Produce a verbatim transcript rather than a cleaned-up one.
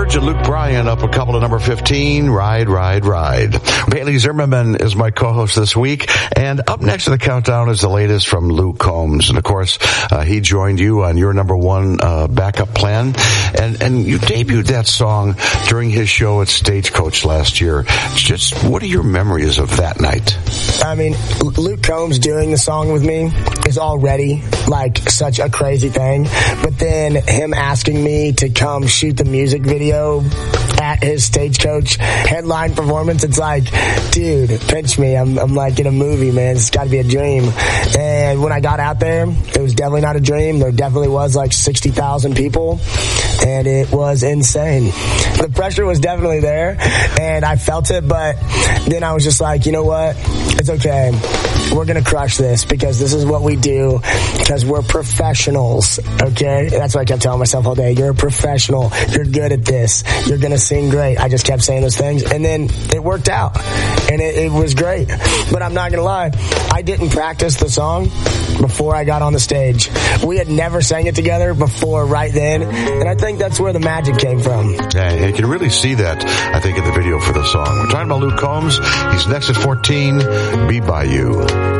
George and Luke Bryan up a couple to number fifteen, Ride, Ride, Ride. Bailey Zimmerman is my co-host this week, and up next in the countdown is the latest from Luke Combs. And of course, uh, he joined you on your number one uh, backup plan, and and you debuted that song during his show at Stagecoach last year. Just what are your memories of that night? I mean, Luke Combs doing the song with me is already like such a crazy thing, but then him asking me to come shoot the music video at his Stagecoach headline performance, it's like, dude, pinch me. I'm, I'm like in a movie, man. It's got to be a dream. And when I got out there, it was definitely not a dream. There definitely was like sixty thousand people, and it was insane. The pressure was definitely there, and I felt it, but then I was just like, you know what? It's okay. We're going to crush this because this is what we do, because we're professionals, okay? That's what I kept telling myself all day. You're a professional. You're good at this. You're going to sing great. I just kept saying those things, and then it worked out, and it, it was great. But I'm not going to lie. I didn't practice the song before I got on the stage. We had never sang it together before right then, and I think that's where the magic came from. Yeah, you can really see that, I think, in the video for the song. We're talking about Luke Combs. He's next at fourteen, Be By You.